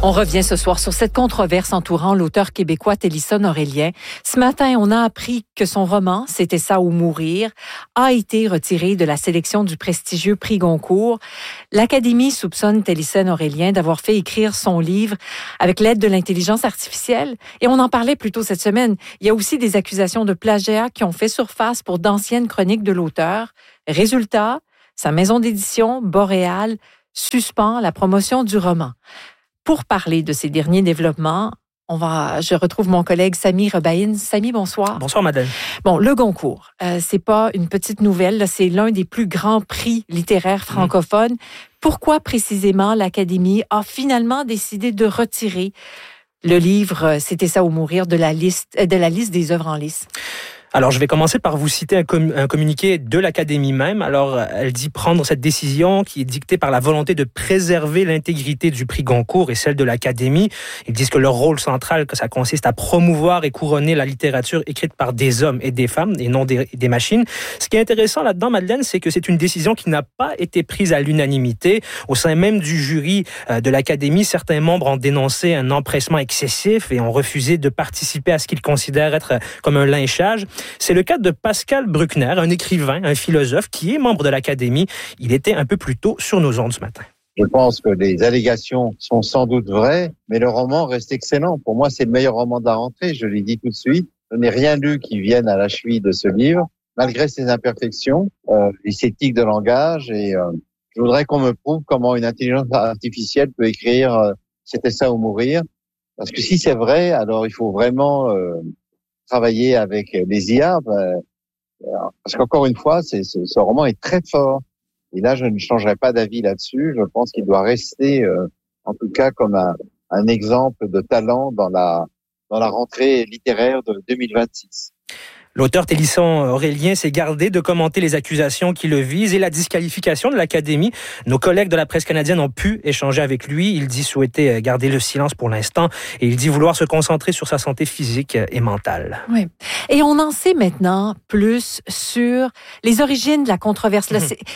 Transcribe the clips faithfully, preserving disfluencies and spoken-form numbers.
On revient ce soir sur cette controverse entourant l'auteur québécois Télisson Aurélien. Ce matin, on a appris que son roman, C'était ça ou mourir, a été retiré de la sélection du prestigieux prix Goncourt. L'Académie soupçonne Télisson Aurélien d'avoir fait écrire son livre avec l'aide de l'intelligence artificielle. Et on en parlait plus tôt cette semaine. Il y a aussi des accusations de plagiat qui ont fait surface pour d'anciennes chroniques de l'auteur. Résultat, sa maison d'édition, Boréal, suspend la promotion du roman. Pour parler de ces derniers développements, on va, je retrouve mon collègue Samy Rebaïn. Samy, bonsoir. Bonsoir, madame. Bon, le Goncourt, euh, c'est pas une petite nouvelle, là, c'est l'un des plus grands prix littéraires francophones. Mmh. Pourquoi précisément l'Académie a finalement décidé de retirer le livre C'était ça ou mourir de la liste, de la liste des œuvres en lice? Alors, je vais commencer par vous citer un, com- un communiqué de l'Académie même. Alors, elle dit prendre cette décision qui est dictée par la volonté de préserver l'intégrité du prix Goncourt et celle de l'Académie. Ils disent que leur rôle central, que ça consiste à promouvoir et couronner la littérature écrite par des hommes et des femmes et non des, des machines. Ce qui est intéressant là-dedans, Madeleine, c'est que c'est une décision qui n'a pas été prise à l'unanimité. Au sein même du jury euh, de l'Académie, certains membres ont dénoncé un empressement excessif et ont refusé de participer à ce qu'ils considèrent être comme un lynchage. C'est le cas de Pascal Bruckner, un écrivain, un philosophe qui est membre de l'Académie. Il était un peu plus tôt sur nos ondes ce matin. Je pense que les allégations sont sans doute vraies, mais le roman reste excellent. Pour moi, c'est le meilleur roman de la rentrée, je l'ai dit tout de suite. Je n'ai rien lu qui vienne à la cheville de ce livre, malgré ses imperfections, euh, et ses tics de langage. Et euh, je voudrais qu'on me prouve comment une intelligence artificielle peut écrire euh, « C'était ça ou mourir ». Parce que si c'est vrai, alors il faut vraiment... Euh, travailler avec les I A, ben, parce qu'encore une fois, c'est, ce, ce roman est très fort. Et là, je ne changerai pas d'avis là-dessus. Je pense qu'il doit rester, euh, en tout cas, comme un, un exemple de talent dans la dans la rentrée littéraire de deux mille vingt-six. L'auteur Télisson Aurélien s'est gardé de commenter les accusations qui le visent et la disqualification de l'Académie. Nos collègues de la presse canadienne ont pu échanger avec lui. Il dit souhaiter garder le silence pour l'instant et il dit vouloir se concentrer sur sa santé physique et mentale. Oui. Et on en sait maintenant plus sur les origines de la controverse. Là, c'est...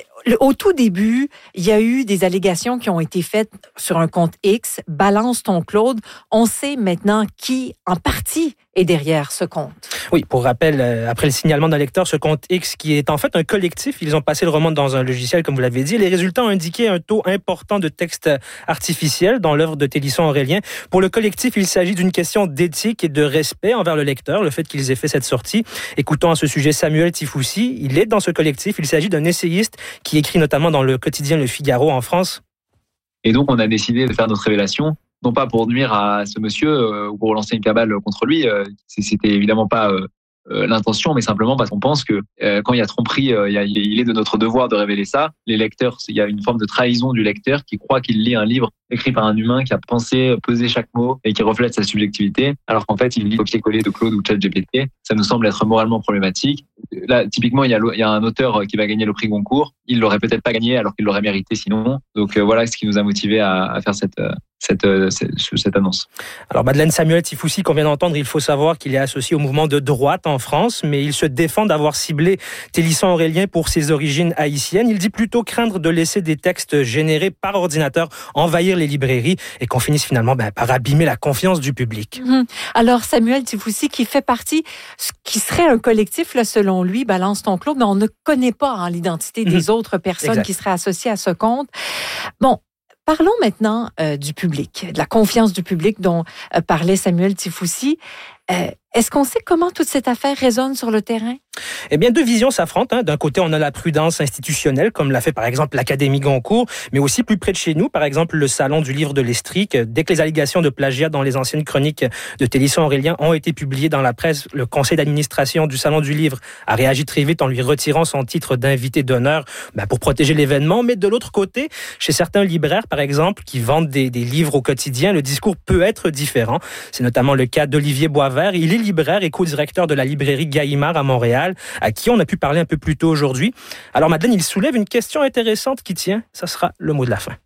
Au tout début, il y a eu des allégations qui ont été faites sur un compte X, Balance ton Claude. On sait maintenant qui, en partie, est derrière ce compte. Oui, pour rappel, après le signalement d'un lecteur, ce compte X, qui est en fait un collectif, ils ont passé le roman dans un logiciel, comme vous l'avez dit. Les résultats ont indiqué un taux important de texte artificiel dans l'œuvre de Télisson Aurélien. Pour le collectif, il s'agit d'une question d'éthique et de respect envers le lecteur, le fait qu'ils aient fait cette sortie. Écoutons à ce sujet Samuel Tifoussi. Il est dans ce collectif. Il s'agit d'un essayiste qui écrit notamment dans le quotidien Le Figaro en France. Et donc, on a décidé de faire notre révélation, non pas pour nuire à ce monsieur euh, ou pour lancer une cabale contre lui, euh, c'était évidemment pas euh, euh, l'intention, mais simplement parce qu'on pense que euh, quand il y a tromperie, euh, il, y a, il est de notre devoir de révéler ça. Les lecteurs, il y a une forme de trahison du lecteur qui croit qu'il lit un livre écrit par un humain qui a pensé, pesé chaque mot et qui reflète sa subjectivité, alors qu'en fait, il lit copier-coller de Claude ou ChatGPT. Ça nous semble être moralement problématique. Là, typiquement, il y a, il y a un auteur qui va gagner le prix Goncourt. Il l'aurait peut-être pas gagné alors qu'il l'aurait mérité sinon. Donc euh, voilà ce qui nous a motivé à, à faire cette, euh, cette, euh, cette, cette annonce. Alors Madeleine, Samuel Tifoussi, qu'on vient d'entendre, il faut savoir qu'il est associé au mouvement de droite en France, mais il se défend d'avoir ciblé Télisson Aurélien pour ses origines haïtiennes. Il dit plutôt craindre de laisser des textes générés par ordinateur envahir les librairies et qu'on finisse finalement ben, par abîmer la confiance du public. Mmh. Alors Samuel Tifoussi, qui fait partie, ce qui serait un collectif, là, selon lui, Balance ton Claude, mais on ne connaît pas hein, l'identité des mmh. autres personnes exact. Qui seraient associées à ce compte. Bon, parlons maintenant euh, du public, de la confiance du public dont euh, parlait Samuel Tifoussi. Euh, est-ce qu'on sait comment toute cette affaire résonne sur le terrain? Eh bien, deux visions s'affrontent. Hein. D'un côté, on a la prudence institutionnelle, comme l'a fait par exemple l'Académie Goncourt, mais aussi plus près de chez nous, par exemple le Salon du livre de l'Estrie. Dès que les allégations de plagiat dans les anciennes chroniques de Télisson Aurélien ont été publiées dans la presse, le conseil d'administration du Salon du livre a réagi très vite en lui retirant son titre d'invité d'honneur ben, pour protéger l'événement. Mais de l'autre côté, chez certains libraires, par exemple, qui vendent des, des livres au quotidien, le discours peut être différent. C'est notamment le cas d'Olivier Boisvert. Il est libraire et co-directeur de la librairie Gallimard à Montréal, à qui on a pu parler un peu plus tôt aujourd'hui. Alors Madeleine, il soulève une question intéressante qui tient, ça sera le mot de la fin.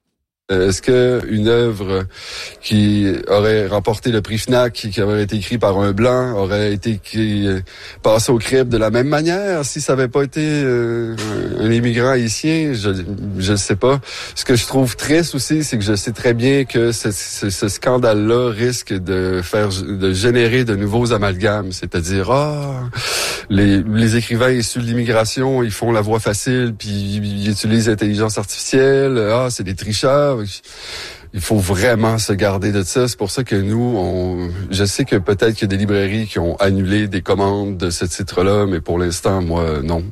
Est-ce que une œuvre qui aurait remporté le prix Fnac, qui aurait été écrite par un blanc, aurait été qui, passée au crible de la même manière si ça avait pas été euh, un immigrant haïtien? Je je sais pas. Ce que je trouve triste aussi, c'est que je sais très bien que ce, ce, ce scandale-là risque de faire de générer de nouveaux amalgames, c'est-à-dire ah les les écrivains issus de l'immigration, ils font la voie facile, puis ils utilisent l'intelligence artificielle. Ah, c'est des tricheurs. Il faut vraiment se garder de ça. C'est pour ça que nous, on, je sais que peut-être qu'il y a des librairies qui ont annulé des commandes de ce titre-là, mais pour l'instant, moi, non.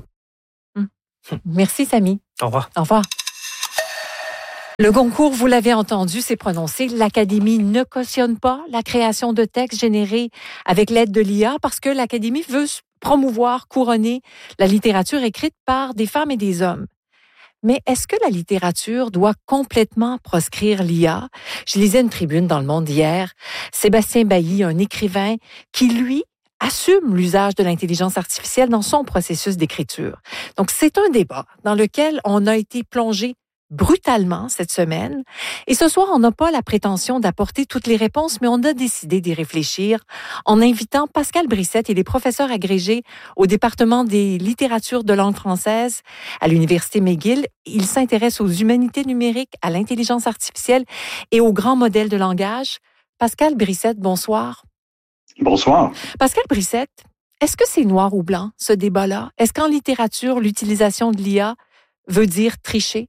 Merci, Samy. Au revoir. Au revoir. Le Goncourt, vous l'avez entendu, s'est prononcé. L'Académie ne cautionne pas la création de textes générés avec l'aide de l'I A parce que l'Académie veut promouvoir, couronner la littérature écrite par des femmes et des hommes. Mais est-ce que la littérature doit complètement proscrire l'I A? Je lisais une tribune dans Le Monde hier. Sébastien Bailly, un écrivain qui, lui, assume l'usage de l'intelligence artificielle dans son processus d'écriture. Donc, c'est un débat dans lequel on a été plongé brutalement cette semaine. Et ce soir, on n'a pas la prétention d'apporter toutes les réponses, mais on a décidé d'y réfléchir en invitant Pascal Brissette. Il est professeur agrégé au département des littératures de langue française à l'Université McGill. Il s'intéresse aux humanités numériques, à l'intelligence artificielle et aux grands modèles de langage. Pascal Brissette, bonsoir. Bonsoir. Pascal Brissette, est-ce que c'est noir ou blanc, ce débat-là? Est-ce qu'en littérature, l'utilisation de l'I A veut dire tricher?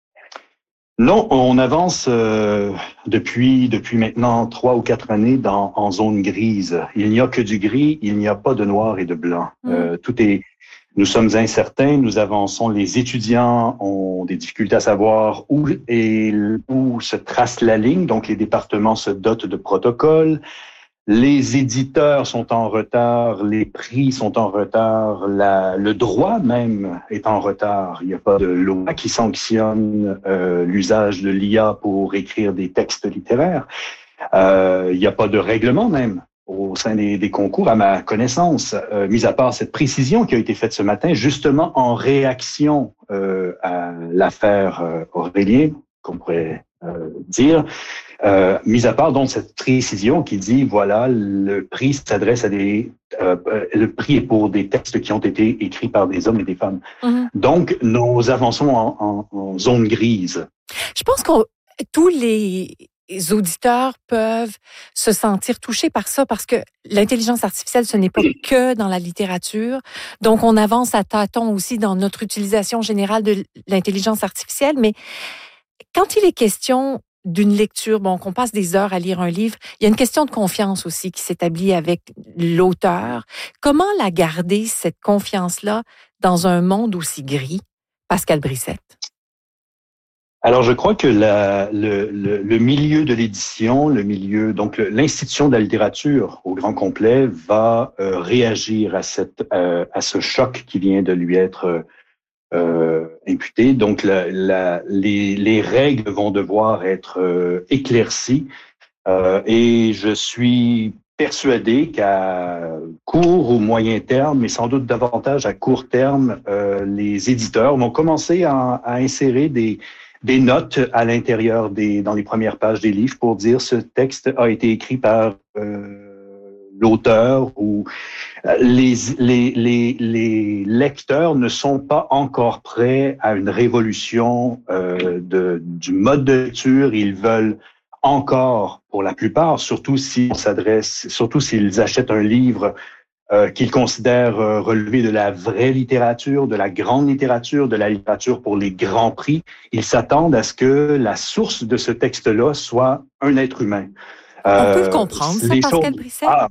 Non, on avance euh, depuis depuis maintenant trois ou quatre années dans en zone grise. Il n'y a que du gris, il n'y a pas de noir et de blanc. Mmh. Euh, tout est. Nous sommes incertains. Nous avançons. Les étudiants ont des difficultés à savoir où et où se trace la ligne. Donc, les départements se dotent de protocoles. Les éditeurs sont en retard, les prix sont en retard, la, le droit même est en retard. Il n'y a pas de loi qui sanctionne euh, l'usage de l'I A pour écrire des textes littéraires. Euh, il n'y a pas de règlement même au sein des, des concours, à ma connaissance, euh, mis à part cette précision qui a été faite ce matin, justement en réaction euh, à l'affaire euh, Aurélien, qu'on pourrait euh, dire. Euh, mis à part donc cette précision qui dit voilà le prix s'adresse à des euh, le prix est pour des textes qui ont été écrits par des hommes et des femmes. Mm-hmm. Donc nous avançons en, en, en zone grise. Je pense que tous les auditeurs peuvent se sentir touchés par ça parce que l'intelligence artificielle, ce n'est pas que dans la littérature. Donc on avance à tâtons aussi dans notre utilisation générale de l'intelligence artificielle. Mais quand il est question d'une lecture, bon, qu'on passe des heures à lire un livre, il y a une question de confiance aussi qui s'établit avec l'auteur. Comment la garder, cette confiance-là, dans un monde aussi gris? Pascal Brissette. Alors, je crois que la, le, le, le milieu de l'édition, le milieu, donc le, l'institution de la littérature au grand complet va euh, réagir à cette, euh, à ce choc qui vient de lui être euh, Euh, imputé. Donc, la, la, les, les règles vont devoir être euh, éclaircies euh, et je suis persuadé qu'à court ou moyen terme, mais sans doute davantage à court terme, euh, les éditeurs vont commencer à, à insérer des, des notes à l'intérieur des, dans les premières pages des livres pour dire ce texte a été écrit par euh, l'auteur ou les, les, les, les lecteurs ne sont pas encore prêts à une révolution euh, de, du mode de lecture. Ils veulent encore, pour la plupart, surtout s'ils s'adressent, surtout s'ils achètent un livre euh, qu'ils considèrent euh, relever de la vraie littérature, de la grande littérature, de la littérature pour les grands prix, ils s'attendent à ce que la source de ce texte-là soit un être humain. Euh, on peut le comprendre, ça, Pascal Brissette? Ah,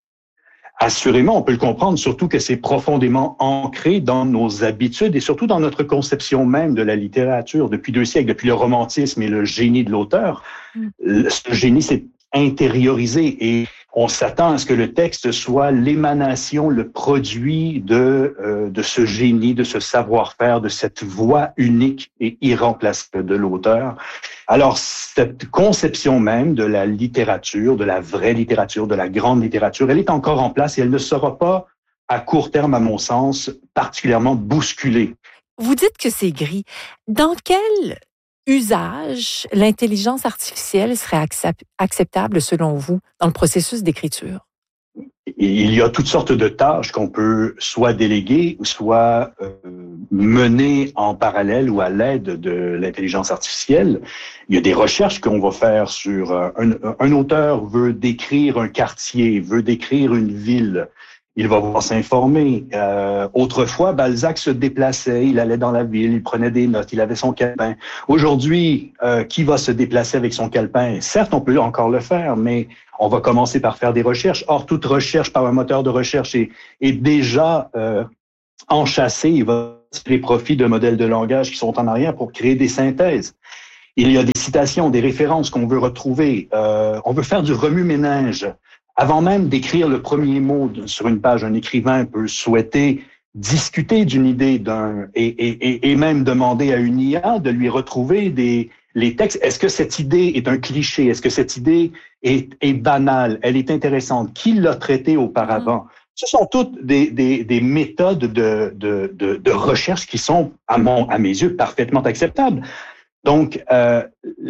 assurément, on peut le comprendre, surtout que c'est profondément ancré dans nos habitudes et surtout dans notre conception même de la littérature depuis deux siècles, depuis le romantisme et le génie de l'auteur. Mm. Ce génie s'est intériorisé et on s'attend à ce que le texte soit l'émanation, le produit de euh, de ce génie, de ce savoir-faire, de cette voix unique et irremplaçable de l'auteur. Alors, cette conception même de la littérature, de la vraie littérature, de la grande littérature, elle est encore en place et elle ne sera pas, à court terme, à mon sens, particulièrement bousculée. Vous dites que c'est gris. Dans quelle usage l'intelligence artificielle serait accept- acceptable selon vous dans le processus d'écriture? Il y a toutes sortes de tâches qu'on peut soit déléguer, soit euh, mener en parallèle ou à l'aide de l'intelligence artificielle. Il y a des recherches qu'on va faire sur euh, un, un auteur veut décrire un quartier, veut décrire une ville. Il va pouvoir s'informer. Euh, autrefois, Balzac se déplaçait, il allait dans la ville, il prenait des notes, il avait son calepin. Aujourd'hui, euh, qui va se déplacer avec son calepin? Certes, on peut encore le faire, mais on va commencer par faire des recherches. Or, toute recherche par un moteur de recherche est, est déjà euh, enchâssée. Il va tirer profit de modèles de langage qui sont en arrière pour créer des synthèses. Il y a des citations, des références qu'on veut retrouver. Euh, on veut faire du remue-ménage. Avant même d'écrire le premier mot sur une page, un écrivain peut souhaiter discuter d'une idée d'un et, et, et même demander à une I A de lui retrouver des les textes. Est-ce que cette idée est un cliché? Est-ce que cette idée est, est banale? Elle est intéressante? Qui l'a traitée auparavant? Mmh. Ce sont toutes des, des, des méthodes de, de, de, de recherche qui sont, à, mon, à mes yeux, parfaitement acceptables. Donc, euh,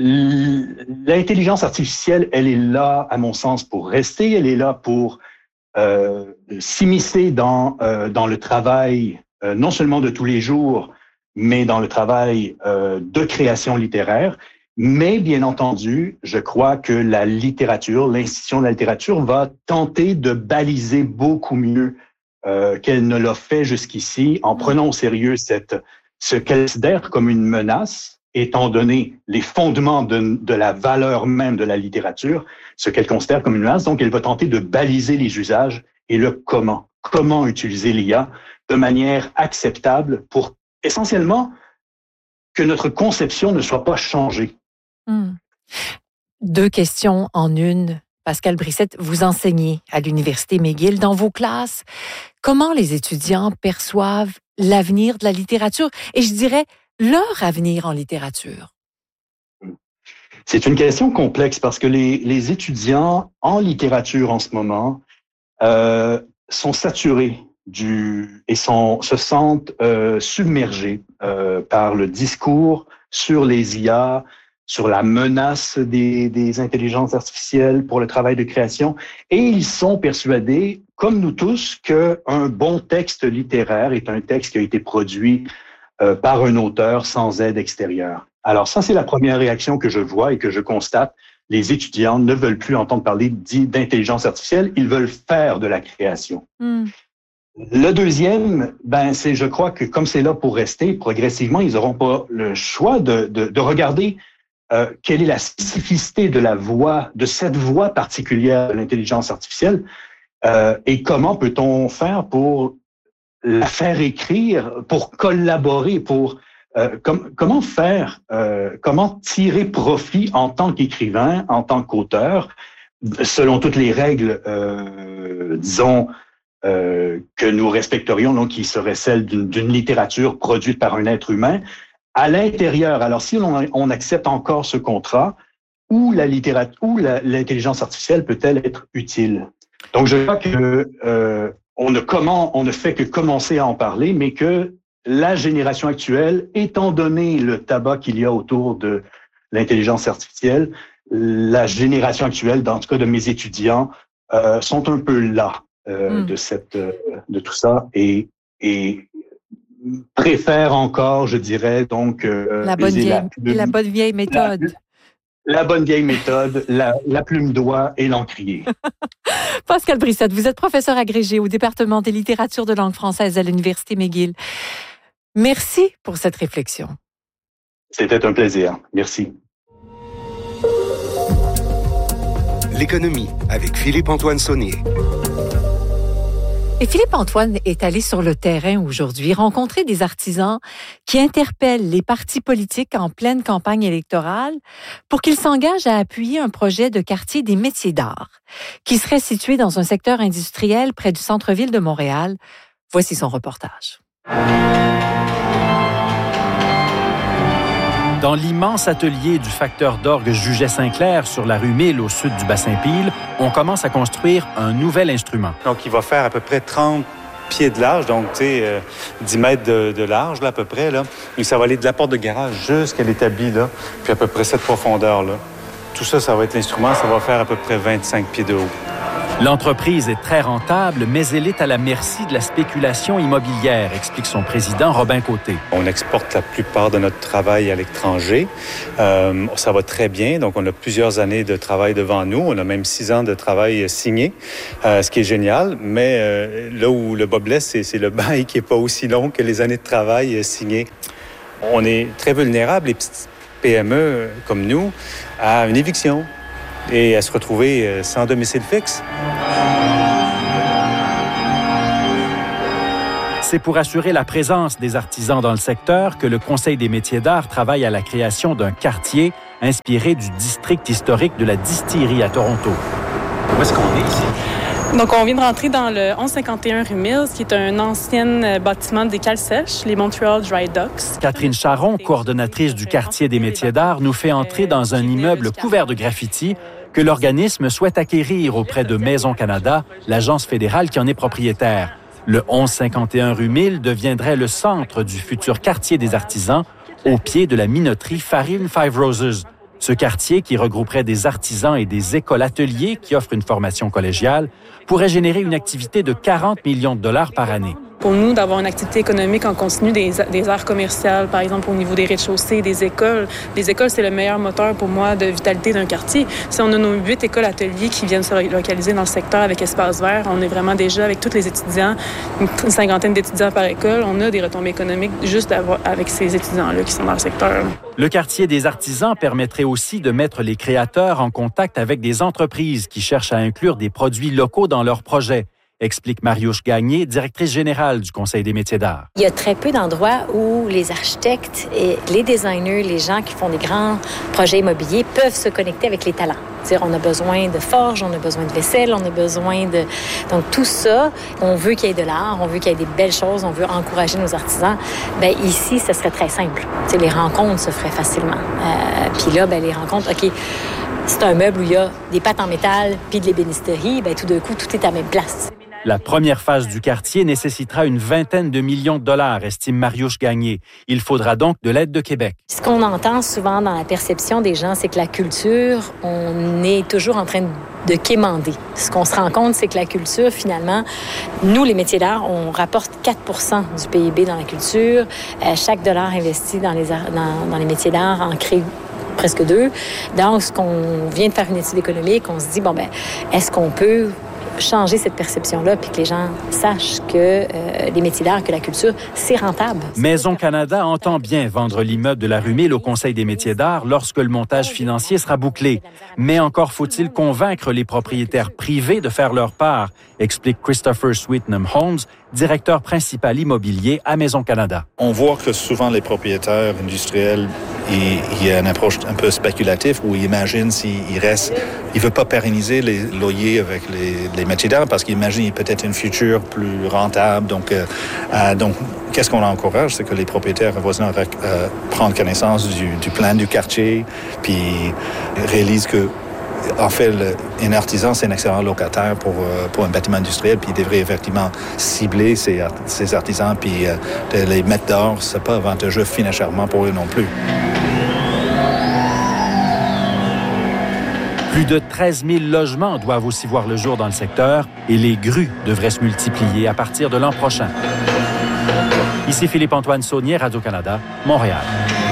l'intelligence artificielle, elle est là, à mon sens, pour rester. Elle est là pour euh, s'immiscer dans, euh, dans le travail, euh, non seulement de tous les jours, mais dans le travail euh, de création littéraire. Mais bien entendu, je crois que la littérature, l'institution de la littérature va tenter de baliser beaucoup mieux euh, qu'elle ne l'a fait jusqu'ici en prenant au sérieux cette, ce qu'elle considère comme une menace, étant donné les fondements de, de la valeur même de la littérature, ce qu'elle considère comme une menace. Donc, elle va tenter de baliser les usages et le comment. Comment utiliser l'I A de manière acceptable pour essentiellement que notre conception ne soit pas changée. Mmh. Deux questions en une. Pascal Brissette, vous enseignez à l'Université McGill. Dans vos classes, comment les étudiants perçoivent l'avenir de la littérature et je dirais leur avenir en littérature? C'est une question complexe parce que les, les étudiants en littérature en ce moment euh, sont saturés du et sont, se sentent euh, submergés euh, par le discours sur les I A, sur la menace des, des intelligences artificielles pour le travail de création, et ils sont persuadés, comme nous tous, qu'un bon texte littéraire est un texte qui a été produit euh, par un auteur sans aide extérieure. Alors ça, c'est la première réaction que je vois et que je constate. Les étudiants ne veulent plus entendre parler d'intelligence artificielle, ils veulent faire de la création. Mm. Le deuxième, ben c'est, je crois que comme c'est là pour rester, progressivement, ils n'auront pas le choix de, de, de regarder euh, quelle est la spécificité de la voix, de cette voix particulière de l'intelligence artificielle, euh, et comment peut-on faire pour la faire écrire, pour collaborer, pour euh, com- comment faire, euh, comment tirer profit en tant qu'écrivain, en tant qu'auteur, selon toutes les règles, euh, disons, Euh, que nous respecterions, donc qui serait celle d'une, d'une littérature produite par un être humain, à l'intérieur. Alors, si on, on accepte encore ce contrat, où la littérature, où la, l'intelligence artificielle peut-elle être utile? Donc, je crois que euh, on ne comment, on ne fait que commencer à en parler, mais que la génération actuelle, étant donné le tabac qu'il y a autour de l'intelligence artificielle, la génération actuelle, dans le cas de mes étudiants, euh, sont un peu là. Euh, mm. de cette euh, de tout ça et et préfère encore, je dirais, donc euh, la bonne vieille la, la bonne vieille méthode la, la bonne vieille méthode la, la plume d'oie et l'encrier. Pascal Brissette, vous êtes professeur agrégé au département des littératures de langue française à l'Université McGill. Merci pour cette réflexion. C'était un plaisir. Merci. L'économie avec Philippe-Antoine Saunier. Et Philippe-Antoine est allé sur le terrain aujourd'hui rencontrer des artisans qui interpellent les partis politiques en pleine campagne électorale pour qu'ils s'engagent à appuyer un projet de quartier des métiers d'art qui serait situé dans un secteur industriel près du centre-ville de Montréal. Voici son reportage. Dans l'immense atelier du facteur d'orgue Juget-Saint-Clair sur la rue Mille au sud du bassin Peel, on commence à construire un nouvel instrument. Donc, il va faire à peu près trente pieds de large, donc tu sais, euh, dix mètres de, de large là, à peu près. Là. Et ça va aller de la porte de garage jusqu'à l'établi, là, puis à peu près cette profondeur. Là. Tout ça, ça va être l'instrument, ça va faire à peu près vingt-cinq pieds de haut. L'entreprise est très rentable, mais elle est à la merci de la spéculation immobilière, explique son président Robin Côté. On exporte la plupart de notre travail à l'étranger. Euh, ça va très bien, donc on a plusieurs années de travail devant nous. On a même six ans de travail signé, euh, ce qui est génial. Mais euh, là où le bas blesse, c'est, c'est le bail qui n'est pas aussi long que les années de travail signées. On est très vulnérables, les petites P M E comme nous, à une éviction et à se retrouver sans domicile fixe. C'est pour assurer la présence des artisans dans le secteur que le Conseil des métiers d'art travaille à la création d'un quartier inspiré du district historique de la distillerie à Toronto. Où est-ce qu'on est ici? Donc, on vient de rentrer dans le onze cinquante et un rue Mills, qui est un ancien bâtiment des cales sèches, les Montreal Dry Docks. Catherine Charon, coordonnatrice du quartier des métiers d'art, nous fait entrer dans un immeuble couvert de graffitis que l'organisme souhaite acquérir auprès de Maison Canada, l'agence fédérale qui en est propriétaire. Le onze cinquante et un rue Mills deviendrait le centre du futur quartier des artisans, au pied de la minoterie Farine Five Roses. Ce quartier, qui regrouperait des artisans et des écoles-ateliers qui offrent une formation collégiale, pourrait générer une activité de quarante millions de dollars par année. Pour nous, d'avoir une activité économique en continu, des, des aires commerciales, par exemple au niveau des rez-de-chaussée, des écoles. Les écoles, c'est le meilleur moteur pour moi de vitalité d'un quartier. Si on a nos huit écoles-ateliers qui viennent se localiser dans le secteur avec espace vert, on est vraiment déjà avec tous les étudiants, une cinquantaine d'étudiants par école, on a des retombées économiques juste avec ces étudiants-là qui sont dans le secteur. Le quartier des artisans permettrait aussi de mettre les créateurs en contact avec des entreprises qui cherchent à inclure des produits locaux dans leurs projets, explique Mariouche Gagné, directrice générale du Conseil des métiers d'art. Il y a très peu d'endroits où les architectes et les designers, les gens qui font des grands projets immobiliers peuvent se connecter avec les talents. C'est-à-dire, on a besoin de forges, on a besoin de vaisselle, on a besoin de... Donc, tout ça, on veut qu'il y ait de l'art, on veut qu'il y ait des belles choses, on veut encourager nos artisans. Bien, ici, ça serait très simple. T'sais, les rencontres se feraient facilement. Euh, puis là, bien, les rencontres, OK, c'est un meuble où il y a des pattes en métal puis de l'ébénisterie, bien, tout d'un coup, tout est à la même place. La première phase du quartier nécessitera une vingtaine de millions de dollars, estime Mariouche Gagné. Il faudra donc de l'aide de Québec. Ce qu'on entend souvent dans la perception des gens, c'est que la culture, on est toujours en train de quémander. Ce qu'on se rend compte, c'est que la culture, finalement, nous, les métiers d'art, on rapporte quatre pour cent du P I B dans la culture. Euh, chaque dollar investi dans les, dans, dans les métiers d'art en crée presque deux. Donc, ce qu'on vient de faire une étude économique, on se dit, bon, ben, est-ce qu'on peut changer cette perception-là, puis que les gens sachent que euh, les métiers d'art, que la culture, c'est rentable. Maison Canada entend bien vendre l'immeuble de la rue Mills au Conseil des métiers d'art lorsque le montage financier sera bouclé. Mais encore faut-il convaincre les propriétaires privés de faire leur part, explique Christopher Sweetnam Holmes, directeur principal immobilier à Maison Canada. On voit que souvent les propriétaires industriels, il y a une approche un peu spéculative où ils imaginent s'il reste, il veut pas pérenniser les loyers avec les, les métiers d'art parce qu'il imagine peut-être une future plus rentable. Donc, euh, euh, donc qu'est-ce qu'on encourage, c'est que les propriétaires voisins euh, prennent connaissance du, du plan du quartier, puis réalisent que en fait, le, un artisan, c'est un excellent locataire pour, euh, pour un bâtiment industriel, puis il devrait effectivement cibler ces, ces artisans, puis euh, de les mettre dehors, c'est pas avantageux financièrement pour eux non plus. Plus de treize mille logements doivent aussi voir le jour dans le secteur et les grues devraient se multiplier à partir de l'an prochain. Ici Philippe-Antoine Saunier, Radio-Canada, Montréal.